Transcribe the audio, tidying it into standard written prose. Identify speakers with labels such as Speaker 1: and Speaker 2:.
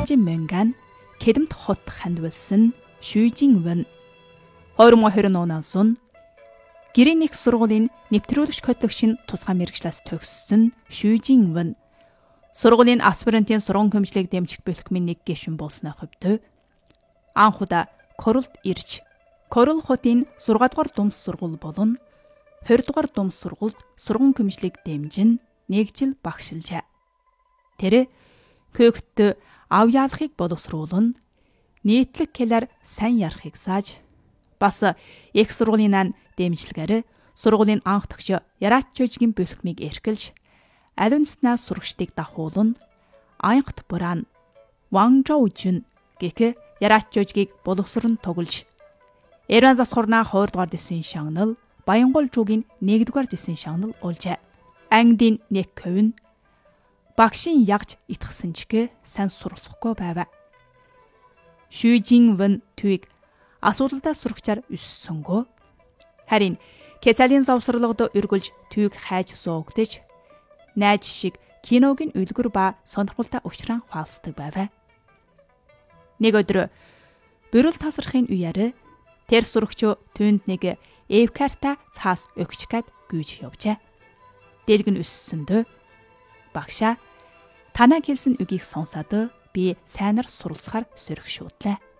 Speaker 1: Шижин Мөнган Кэдэмт хот хандвалсан Шүйжин Вэн 2020 оноос он гэрийн их сургуулийн нэвтрүүлэгч котлогчийн тусгай мэргэжлээс төгссөн Шүйжин Вэн сургуулийн аспирантын сургууль хөмжлийг дэмжих бэлтгэмийн нэг гишүүн болсны хувьд анхудаа Королд ирж Корол хотын 6 дугаар думс сургууль болон 20 дугаар думс сургуульд сургууль хөмжлийг дэмжин нэг жил багшилжээ. Тэр Көгт ав яалахыг боловсруулан нийтлэг хэлээр сайн ярахыг зааж бас их сургуулийн дэмжлэгээр сургуулийн анх төгш Ярач жижигэн бэлтгэмийг эрхэлж аль үндэснээ сурагчдыг дахуулан Аянхт Буран Ванжоужин гэх Ярач жижигийг боловсрон тоглож Эран засхурнаа 2 дугаар дэсийн шагнал Баянгол жуугийн 1 дугаар дэсийн шагнал олжээ. Ангидын нэг хувь багшийн ягж итгсэн чиг сайн суралцахгүй байв. Шүйжин Вэн түүийг асуудалтай сурагчаар өссөнгөө. Харин Кецалийн завсралгад өргөлж түүийг хайж суугдэж найз шиг киног нь үлгэр ба сонирхолтой учран хаалцдаг байв. Нэг өдөр бүрэл тасрахын үеэр тэр сурагч түүнд нэг эвкарта цаас өгч гад гүйж явжээ. Дэлгэн өссөндөө багшаа танаа хэлсэн үгийг сонсоод би сайнаар суралцахаар сөрөг шуудлаа.